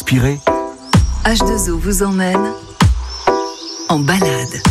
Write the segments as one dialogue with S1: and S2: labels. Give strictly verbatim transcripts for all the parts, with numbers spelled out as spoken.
S1: respirer.
S2: H deux O vous emmène en balade.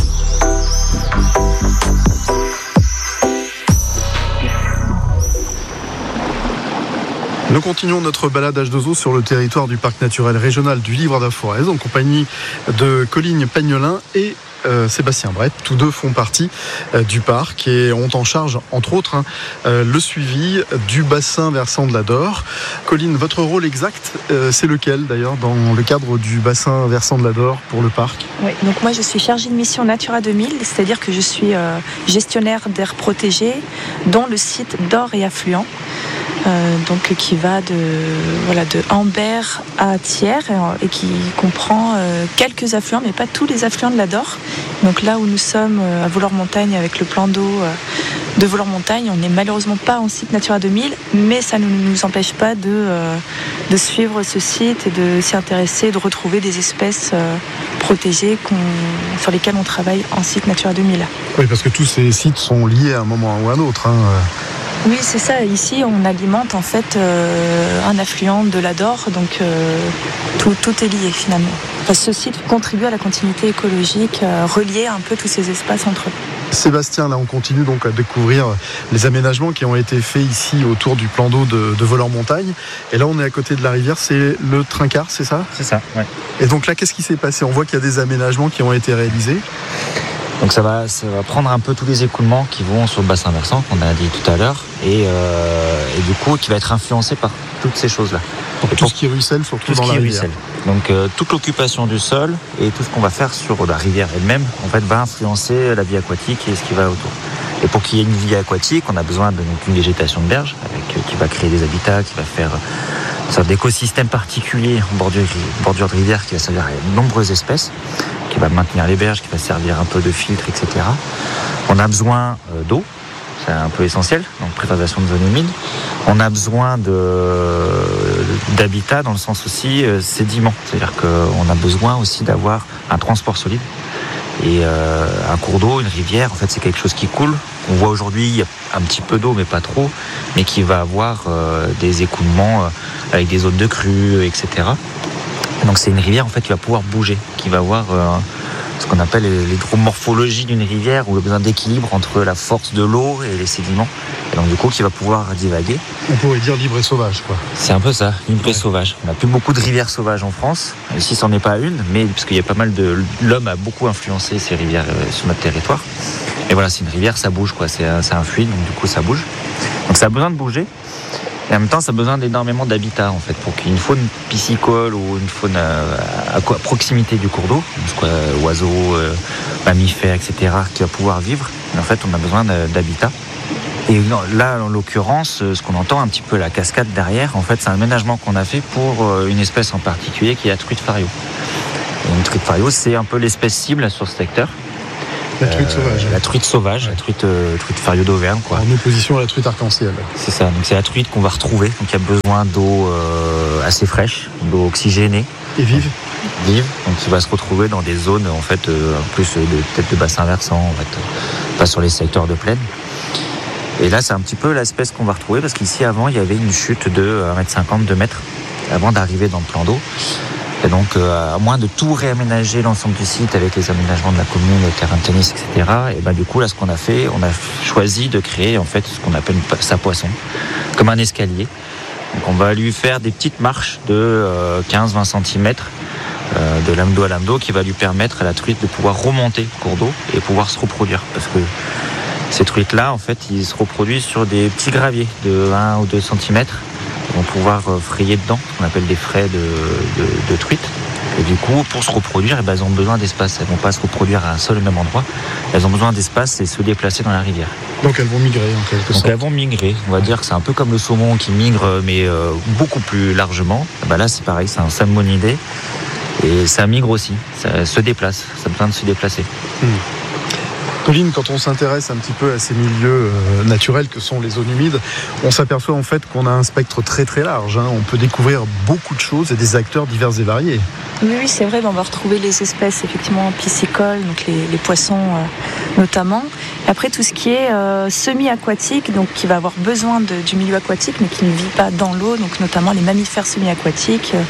S3: Nous continuons notre balade H deux O sur le territoire du parc naturel régional du Livre-à-la-Forez en compagnie de Colline Pagnolin et euh, Sébastien Brett. Tous deux font partie euh, du parc et ont en charge, entre autres, hein, euh, le suivi du bassin versant de l'Adore. Colline, votre rôle exact, euh, c'est lequel d'ailleurs dans le cadre du bassin versant de l'Adore pour le parc ?
S4: Oui, donc moi je suis chargée de mission Natura deux mille, c'est-à-dire que je suis euh, gestionnaire d'aires protégées, dont le site d'Or et affluent. Euh, donc qui va de voilà de Ambert à Thiers et, et qui comprend euh, quelques affluents, mais pas tous les affluents de l'Adore. Donc là où nous sommes euh, à Vollore-Montagne avec le plan d'eau euh, de Vollore-Montagne, on n'est malheureusement pas en site Natura deux mille, mais ça ne nous, nous empêche pas de euh, de suivre ce site et de s'y intéresser, de retrouver des espèces euh, protégées qu'on, sur lesquelles on travaille en site Natura deux mille.
S3: Oui, parce que tous ces sites sont liés à un moment ou à un autre. Hein.
S4: Oui, c'est ça. Ici, on alimente en fait euh, un affluent de l'Adore, donc euh, tout, tout est lié finalement. Enfin, ce site contribue à la continuité écologique, euh, relier un peu tous ces espaces entre eux.
S3: Sébastien, là on continue donc à découvrir les aménagements qui ont été faits ici autour du plan d'eau de, de Vollore-Montagne. Et là on est à côté de la rivière, c'est le Trincart, c'est ça ?
S5: C'est ça, oui.
S3: Et donc là, qu'est-ce qui s'est passé ? On voit qu'il y a des aménagements qui ont été réalisés.
S5: Donc ça va, ça va prendre un peu tous les écoulements qui vont sur le bassin versant, qu'on a dit tout à l'heure, et, euh, et du coup qui va être influencé par toutes ces choses-là.
S3: Donc, tout pour, ce qui ruisselle, surtout dans la rivière. Ruisselle.
S5: Donc euh, toute l'occupation du sol et tout ce qu'on va faire sur la rivière elle-même, en fait, va influencer la vie aquatique et ce qui va autour. Et pour qu'il y ait une vie aquatique, on a besoin de, donc, une végétation de berge avec, euh, qui va créer des habitats, qui va faire une sorte d'écosystème particulier en bordure, bordure de rivière qui va servir à de nombreuses espèces, qui va maintenir les berges, qui va servir un peu de filtre, et cetera. On a besoin euh, d'eau, c'est un peu essentiel, donc préservation de zones humides. On a besoin de, d'habitat dans le sens aussi euh, sédiment, c'est-à-dire qu'on a besoin aussi d'avoir un transport solide. Et euh, un cours d'eau, une rivière, en fait, c'est quelque chose qui coule. On voit aujourd'hui, il y a un petit peu d'eau, mais pas trop, mais qui va avoir euh, des écoulements euh, avec des zones de crue, et cetera. Donc c'est une rivière en fait qui va pouvoir bouger, qui va avoir euh, ce qu'on appelle l'hydromorphologie d'une rivière, où il y a besoin d'équilibre entre la force de l'eau et les sédiments. Et donc du coup qui va pouvoir divaguer.
S3: On pourrait dire libre et sauvage, quoi.
S5: C'est un peu ça, libre
S3: ouais.
S5: et sauvage. On n'a plus beaucoup de rivières sauvages en France. Ici c'en est pas une, mais parce qu'il y a pas mal de l'homme a beaucoup influencé ces rivières euh, sur notre territoire. Et voilà, c'est une rivière, ça bouge quoi. C'est un, c'est un fluide, donc du coup ça bouge. Donc ça a besoin de bouger. Et en même temps, ça a besoin d'énormément d'habitat en fait, pour qu'il y ait une faune piscicole ou une faune à, à proximité du cours d'eau, quoi, oiseaux, euh, mammifères, et cetera, qui va pouvoir vivre. Et en fait, on a besoin d'habitat. Et là, en l'occurrence, ce qu'on entend un petit peu la cascade derrière, en fait, c'est un aménagement qu'on a fait pour une espèce en particulier qui est la truite fario. Et une truite fario, c'est un peu l'espèce cible sur ce secteur.
S3: La truite euh, sauvage.
S5: La truite sauvage, ouais. la truite, euh, truite fario d'Auvergne, quoi.
S3: En opposition à la truite arc-en-ciel.
S5: C'est ça, donc c'est la truite qu'on va retrouver, donc il y a besoin d'eau euh, assez fraîche, d'eau oxygénée.
S3: Et vive.
S5: Vive, donc il va se retrouver dans des zones, en fait, euh, plus de, peut-être de bassin versant, en fait, pas sur les secteurs de plaine. Et là, c'est un petit peu l'espèce qu'on va retrouver, parce qu'ici, avant, il y avait une chute de un mètre cinquante, deux mètres, avant d'arriver dans le plan d'eau. Et donc, euh, à moins de tout réaménager l'ensemble du site avec les aménagements de la commune, le terrain de tennis, et cetera. Et ben du coup, là, ce qu'on a fait, on a choisi de créer en fait ce qu'on appelle une sa poisson, comme un escalier. Donc, on va lui faire des petites marches de euh, quinze à vingt centimètres euh, de lame d'eau à lame d'eau, qui va lui permettre à la truite de pouvoir remonter le cours d'eau et pouvoir se reproduire. Parce que ces truites-là, en fait, ils se reproduisent sur des petits graviers de un ou deux centimètres. Ils vont pouvoir frayer dedans, ce qu'on appelle des frais de, de, de truite. Et du coup, pour se reproduire, eh ben, elles ont besoin d'espace. Elles ne vont pas se reproduire à un seul et même endroit. Elles ont besoin d'espace et se déplacer dans la rivière.
S3: Donc elles vont migrer en quelque sorte.
S5: Donc elles vont migrer. On va dire que c'est un peu comme le saumon qui migre, mais euh, beaucoup plus largement. Eh ben là, c'est pareil, c'est un salmonidé. Et ça migre aussi, ça se déplace, ça a besoin de se déplacer.
S3: Mmh. Colline, quand on s'intéresse un petit peu à ces milieux euh, naturels que sont les zones humides, on s'aperçoit en fait qu'on a un spectre très très large. Hein. On peut découvrir beaucoup de choses et des acteurs divers et variés.
S4: Oui, oui, c'est vrai, on va retrouver les espèces effectivement piscicoles, donc les, les poissons euh, notamment. Et après, tout ce qui est euh, semi-aquatique, donc qui va avoir besoin de, du milieu aquatique, mais qui ne vit pas dans l'eau, donc notamment les mammifères semi-aquatiques, euh,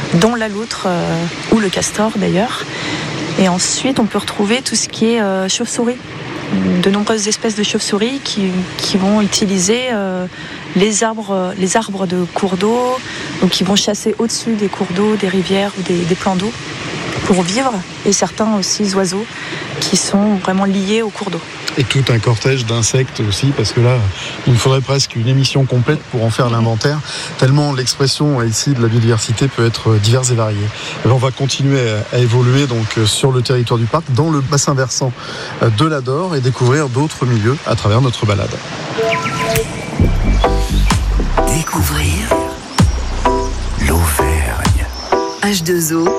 S4: dont la loutre euh, ou le castor d'ailleurs. Et ensuite, on peut retrouver tout ce qui est euh, chauve-souris. De nombreuses espèces de chauves-souris qui, qui vont utiliser euh, les arbres, les arbres de cours d'eau, ou qui vont chasser au-dessus des cours d'eau, des rivières ou des, des plans d'eau pour vivre. Et certains aussi oiseaux qui sont vraiment liés au cours d'eau.
S3: Et tout un cortège d'insectes aussi, parce que là, il faudrait presque une émission complète pour en faire l'inventaire, tellement l'expression ici de la biodiversité peut être diverse et variée. Alors on va continuer à évoluer donc sur le territoire du parc, dans le bassin versant de l'Adore, et découvrir d'autres milieux à travers notre balade.
S2: Découvrir
S1: l'Auvergne.
S2: H deux O.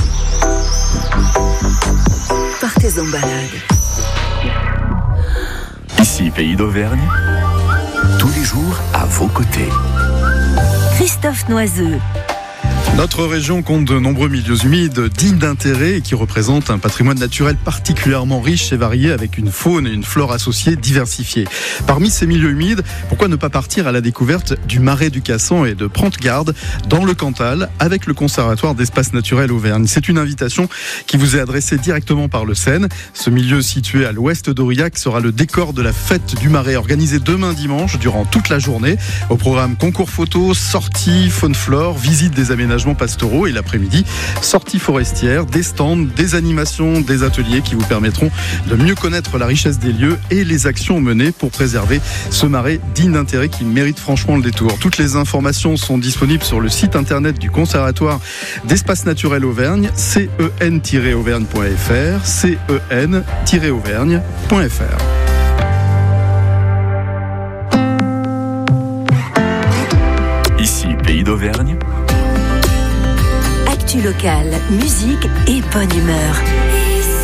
S2: Partez en balade.
S1: Ici, Pays d'Auvergne, tous les jours à vos côtés.
S2: Christophe Noiseux.
S3: Notre région compte de nombreux milieux humides dignes d'intérêt et qui représentent un patrimoine naturel particulièrement riche et varié, avec une faune et une flore associées diversifiées. Parmi ces milieux humides, pourquoi ne pas partir à la découverte du Marais du Cassan et de Prentegarde dans le Cantal avec le Conservatoire d'Espaces Naturels Auvergne. C'est une invitation qui vous est adressée directement par le S E N. Ce milieu situé à l'ouest d'Aurillac sera le décor de la fête du Marais organisée demain dimanche durant toute la journée. Au programme concours photos, sorties, faune-flore, visite des aménagements pastoraux et l'après-midi, sorties forestières, des stands, des animations, des ateliers qui vous permettront de mieux connaître la richesse des lieux et les actions menées pour préserver ce marais digne d'intérêt qui mérite franchement le détour. Toutes les informations sont disponibles sur le site internet du Conservatoire d'Espaces Naturels Auvergne, c e n tiret auvergne point f r, c e n tiret auvergne point f r.
S1: Ici, Pays d'Auvergne.
S2: Actu locale, musique et bonne humeur.